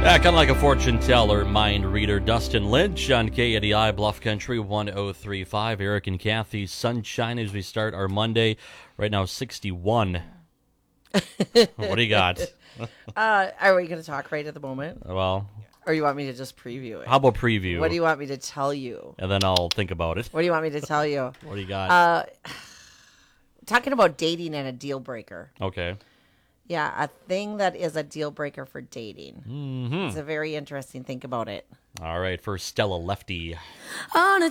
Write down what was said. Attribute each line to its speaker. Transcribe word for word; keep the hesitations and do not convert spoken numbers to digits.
Speaker 1: Yeah, kind of like a fortune teller, mind reader, Dustin Lynch on K A D I Bluff Country one oh three point five. Eric and Kathy, sunshine as we start our Monday. Right now, sixty-one. What do you got?
Speaker 2: uh, are we going to talk right at the moment?
Speaker 1: Well,
Speaker 2: or you want me to just preview it?
Speaker 1: How about preview?
Speaker 2: What do you want me to tell you?
Speaker 1: And then I'll think about it.
Speaker 2: What do you want me to tell you?
Speaker 1: What do you got?
Speaker 2: Uh, talking about dating and a deal breaker.
Speaker 1: Okay.
Speaker 2: Yeah, a thing that is a deal breaker for dating.
Speaker 1: Mm-hmm.
Speaker 2: It's a very interesting. Think about it.
Speaker 1: All right, for Stella Lefty.
Speaker 3: On a